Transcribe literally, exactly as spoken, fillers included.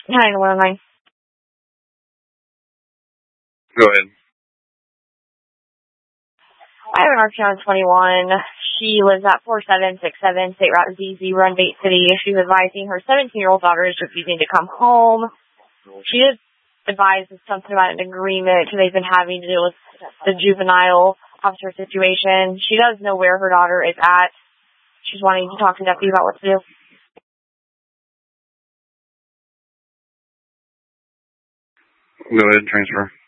nine one nine. Go ahead. I have an R P on twenty-one. She lives at four seven six seven State Route Z Z, Run Bait City. She's advising her seventeen-year-old daughter is refusing to come home. She is advised something about an agreement they've been having to deal with the juvenile officer situation. She does know where her daughter is at. She's wanting to talk to Deputy about what to do. Go ahead, transfer.